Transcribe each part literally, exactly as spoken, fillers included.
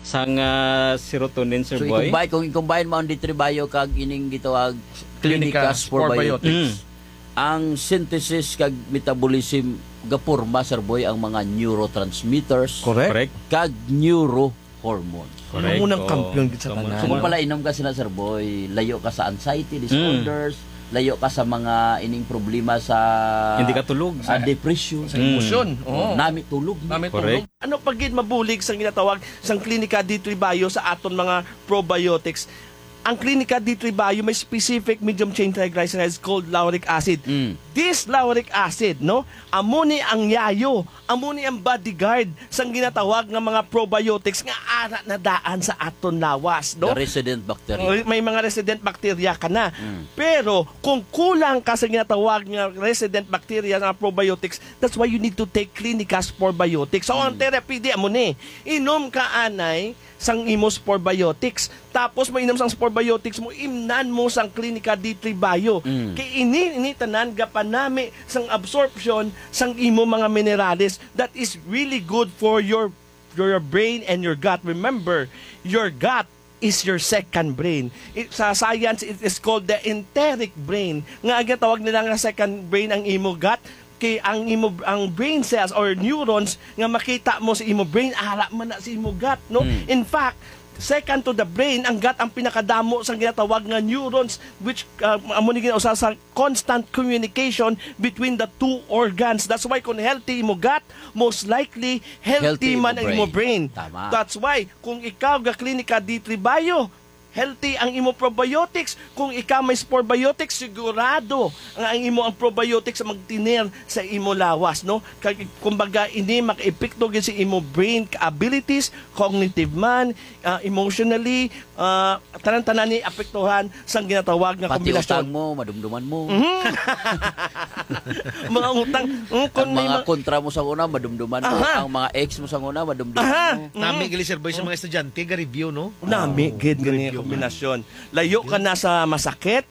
sang uh, serotonin, Sir So Boy. i-combine, kung i-combine mo ang D three Bio kag ining gitawag Clinica Clinica Spore Biotics, Mm. ang synthesis kag metabolism gapurma, Sir Boy, ang mga neurotransmitters Correct. Correct. kag neurohormones. Correct. Ang unang Oo. kampiyon gid sa So, tanan. So kung pala inom ka sila, Sir Boy, layo ka sa anxiety disorders, layo ka sa mga ining problema sa Hindi ka tulog. sa depression, Sa emosyon. Oo. nami tulog. Namin Correct. tulong. Ano pagid mabulig sang ginatawag sang Clinica D three Bio sa aton mga probiotics? Ang Clinica D three Bio may specific medium chain triglycerides called lauric acid. Mm. This lauric acid, no, amo ni ang yayo, amo ni ang bodyguard sang ginatawag nga mga probiotics nga ara na daan sa aton lawas, no? The resident bacteria. May mga resident bacteria ka na. Mm. Pero kung kulang ka sa ginatawag nga resident bacteria na probiotics, that's why you need to take Clinica Spore Biotics. So ang therapy di amo ni, inom ka anay sang imo Spore Biotics. Tapos mainom sang Spore Biotics mo, imnan mo sang Clinica D three Bio. Mm. Kay ini ini tanan gapanami sang absorption sang imo mga minerales that is really good for your your brain and your gut. Remember, your gut is your second brain. It, sa science, it is called the enteric brain. Nga aga tawag nila nga second brain ang imo gut, kay ang imo ang brain cells or neurons nga makita mo sa imo brain ara man na sa imo gut, no? Mm. In fact, second to the brain, ang gut ang pinakadamo sa ginatawag nga neurons, which uh, amo ni ginausab sa constant communication between the two organs. That's why kung healthy imo gut, most likely healthy, Healthy man imo ang imo brain. brain. Tama. That's why kung ikaw ga Clinica D three Bio, healthy ang imo probiotics. Kung ikaw may Spore Biotics, sigurado ang, ang imo ang probiotics magtiner sa imo lawas, no? Kag kumbaga ini maka-epekto gid sa imo brain abilities, cognitive man, uh, emotionally, uh, tanan-tanan ni apektuhan sang ginatawag nga Pati kombinasyon. utang mo, madumduman mo. Mga utang, mm, Ang kung may mga mga- kontra mo sa una, madumduman mo. Aha. Ang mga ex mo sa una, madumduman Aha. mo. Nami gali Sir Boy sa mga estudyante ga review no. Nami, gid gani kombinasyon. Layo ka na sa masakit,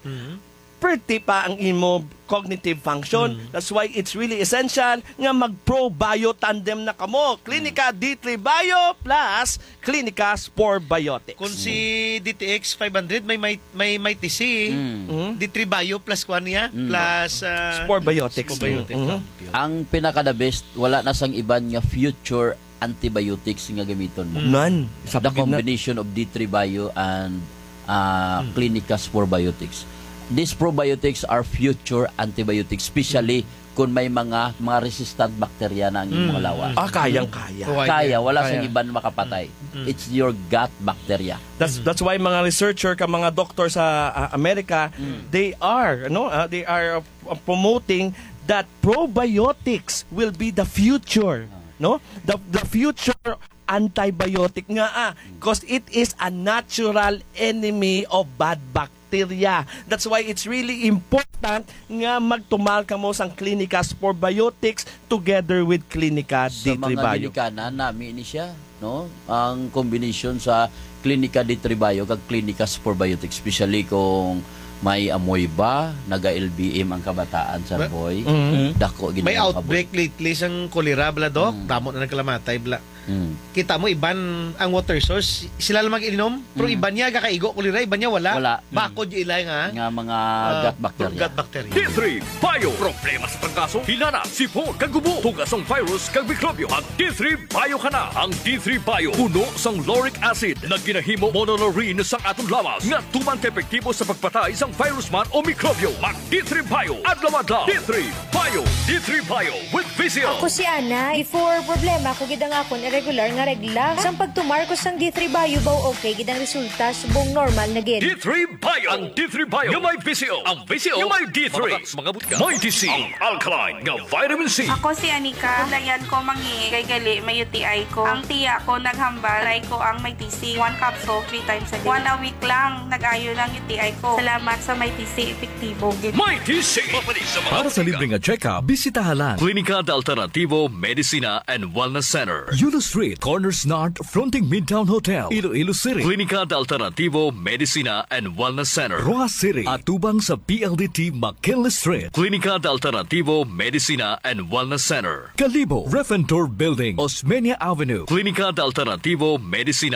pretty pa ang imo cognitive function. That's why it's really essential nga mag-pro-bio tandem na kamo. Clinica D three Bio plus Clinica Spore Biotics. Kung si D T X five hundred may may may, may T C, Mm. D three Bio plus kwan niya, plus uh, Spore Biotics. Spore Biotics. Mhm. Ang pinaka-the best, wala na sang iban nga future antibiotics nga gamiton mo. None. Sa The pagid na- combination of D three Bio and uh, Clinica Spore Biotics. These probiotics are future antibiotics, especially kung may mga mga resistant bacteria na ang iyong mga lawas. Ah, kayang-kaya. Kaya. Kaya, wala Kaya. sa iban makapatay. It's your gut bacteria. That's that's why mga researcher ka mga doktor sa uh, Amerika, they are no uh, they are uh, promoting that probiotics will be the future, no? The the future antibiotic nga ah, because it is a natural enemy of bad bacteria. That's why it's really important nga magtumal ka mo sang Clinica Spore Biotics together with Clinica Sa D three mga Bio. ginikana, nami ni siya, no? Ang combination sa Clinica D three Bio kag Clinica Spore Biotics, especially kung may amoy ba, naga-L B M ang kabataan sa Ba- boy. Mhm. Dako gid May ang outbreak lately sang kolera bla dok, damo na nagkalamatay bla. kaboy. Mm. Kita mo iban ang water source, sila lang mag-ilinom, pero iban niya kakaigo kolera, iban niya wala. Wala. Bakod yung ilay nga. Nga mga ah, gut bacteria. Gut bacteria. D three Bio. Problema sa pagkaso, hinana, sipon, kagubo, tugasong virus, kag mikrobyo. Ang D three Bio ka na. Ang D three Bio, puno sang lauric acid na ginahimo mononorine sa atong lawas nga tuman ka epektibo sa pagpatay sang virus man o mikrobyo. Mag D three Bio. Adlaw-adlaw. D three Bio. D three Bio with Vizio. Ako si Ana, before problema ko gidang akon irregular nga regla. Sang pagtumar ko sang D three Bio baw okay gidang resulta subong normal na gid. D three Bio. Ang D three Bio. Yung may Vizio. Ang Vizio. Yung may D three. Mga butka. May T C. Ang alkaline nga vitamin C. Ako si Anika. Kulayan ko mangi kay gali may U T I ko. Ang tiya ko naghambal. Try ko ang may T C. One capsule, three times a day. One a week lang. Nag-ayo ng U T I ko. Salamat sa may T C. Epektibo. May T C. Para sa libreng check-up, bisitahan lang Clinica de Alternativo Medicina and Wellness Center. Yulo Street, Corners North, fronting Midtown Hotel, Iloilo City. Clinica de Alternativo Medicina and Wellness Center. Roa City, atubang sa P L D T McKinley Street. Clinica de Alternativo Medicina and Wellness Center. Kalibo, Refentor Building, Osmeña Avenue. Clinica de Alternativo Medicina